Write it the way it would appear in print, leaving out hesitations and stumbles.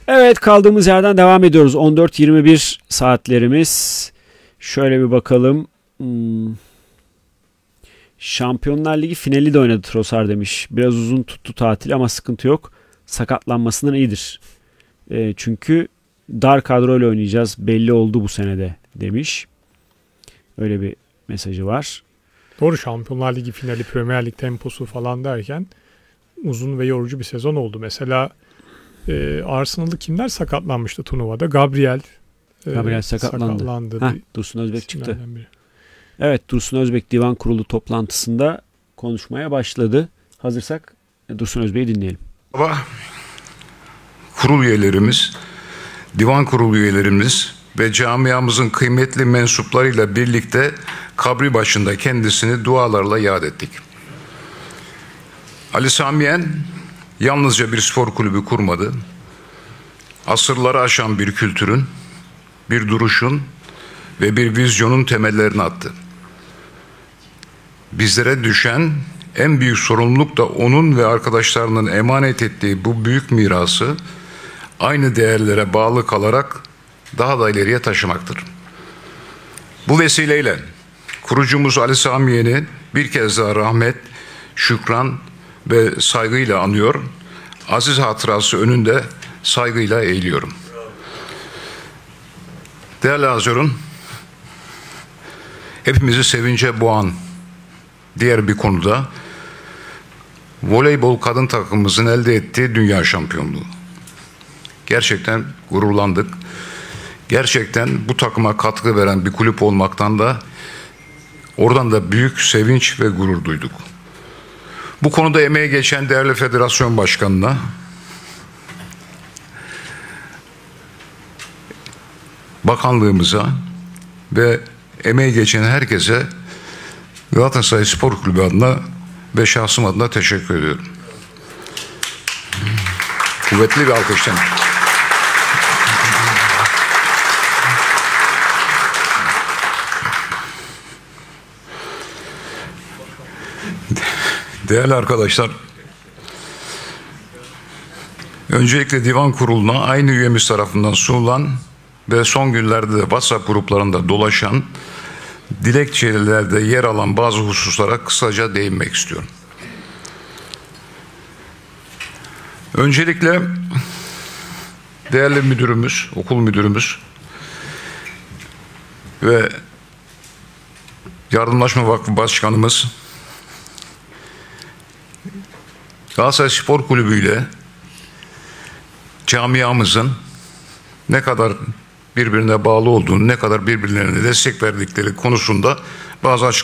Evet, kaldığımız yerden devam ediyoruz. 14:21 saatlerimiz. Şöyle bir bakalım. Şampiyonlar Ligi finali de oynadı Trossard demiş. Biraz uzun tuttu tatil ama sıkıntı yok. Sakatlanmasından iyidir. Çünkü dar kadroyla oynayacağız. Belli oldu bu senede demiş. Öyle bir mesajı var. Doğru, Şampiyonlar Ligi finali, Premier Lig temposu falan derken uzun ve yorucu bir sezon oldu. Mesela Arsenal'da kimler sakatlanmıştı turnuvada? Gabriel sakatlandı. Dursun Özbek çıktı. Evet, Dursun Özbek Divan Kurulu toplantısında konuşmaya başladı. Hazırsak Dursun Özbek'i dinleyelim. Kurul üyelerimiz, divan kurulu üyelerimiz ve camiamızın kıymetli mensuplarıyla birlikte kabri başında kendisini dualarla yad ettik. Ali Sami Yen yalnızca bir spor kulübü kurmadı. Asırları aşan bir kültürün, bir duruşun ve bir vizyonun temellerini attı. Bizlere düşen en büyük sorumluluk da onun ve arkadaşlarının emanet ettiği bu büyük mirası aynı değerlere bağlı kalarak daha da ileriye taşımaktır. Bu vesileyle kurucumuz Ali Sami Yen'i bir kez daha rahmet, şükran ve saygıyla anıyor, aziz hatırası önünde saygıyla eğiliyorum. Değerli Hazırun, hepimizi sevince boğan diğer bir konuda voleybol kadın takımımızın elde ettiği dünya şampiyonluğu. Gerçekten gururlandık. Gerçekten bu takıma katkı veren bir kulüp olmaktan da oradan da büyük sevinç ve gurur duyduk. Bu konuda emeği geçen değerli federasyon başkanına, bakanlığımıza ve emeği geçen herkese Galatasaray Spor Kulübü adına ve şahsım adına teşekkür ediyorum. Kuvvetli bir alkışlayın. Değerli arkadaşlar, öncelikle Divan Kurulu'na aynı üyemiz tarafından sunulan ve son günlerde de WhatsApp gruplarında dolaşan dilekçelerde yer alan bazı hususlara kısaca değinmek istiyorum. Öncelikle değerli müdürümüz, okul müdürümüz ve Yardımlaşma Vakfı Başkanımız Galatasaray Spor Kulübü ile camiamızın ne kadar birbirine bağlı olduğunu, ne kadar birbirlerine destek verdikleri konusunda bazı